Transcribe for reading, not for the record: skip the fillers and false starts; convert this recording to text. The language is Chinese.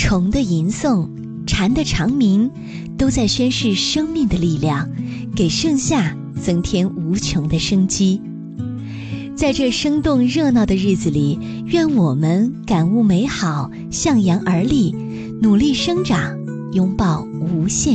虫的吟诵，蝉的长鸣，都在宣示生命的力量，给盛夏增添无穷的生机。在这生动热闹的日子里，愿我们感悟美好，向阳而立，努力生长，拥抱无限